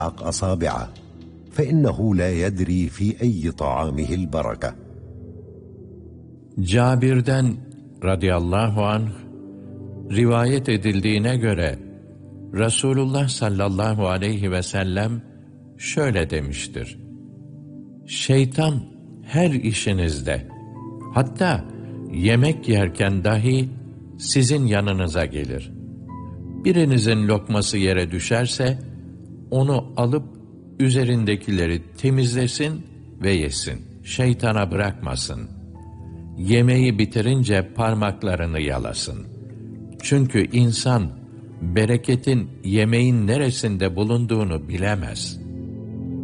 أصابعه فإنه لا يدري في أي طعامه البركة. Cabir'den radıyallahu anh rivayet edildiğine göre Resulullah sallallahu aleyhi ve sellem şöyle demiştir: Şeytan her işinizde, hatta yemek yerken dahi sizin yanınıza gelir. Birinizin lokması yere düşerse, onu alıp üzerindekileri temizlesin ve yesin. Şeytana bırakmasın. Yemeği bitirince parmaklarını yalasın. Çünkü insan, bereketin yemeğin neresinde bulunduğunu bilemez.